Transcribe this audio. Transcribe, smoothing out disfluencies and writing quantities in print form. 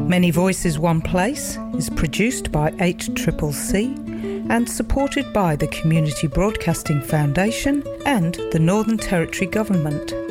Many Voices One Place is produced by HCCC and supported by the Community Broadcasting Foundation and the Northern Territory Government.